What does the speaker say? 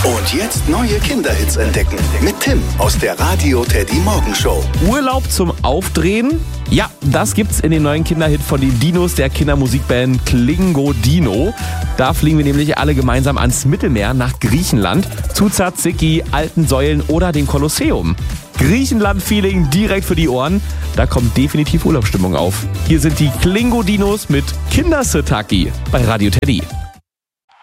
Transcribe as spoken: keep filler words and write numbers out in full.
Und jetzt neue Kinderhits entdecken mit Tim aus der Radio Teddy Morgenshow. Urlaub zum Aufdrehen? Ja, das gibt's in den neuen Kinderhit von den Dinos der Kindermusikband Klingo Dino. Da fliegen wir nämlich alle gemeinsam ans Mittelmeer nach Griechenland, zu Tsatsiki, alten Säulen oder dem Kolosseum. Griechenland-Feeling direkt für die Ohren. Da kommt definitiv Urlaubsstimmung auf. Hier sind die Klingo Dinos mit Kindersitaki bei Radio Teddy.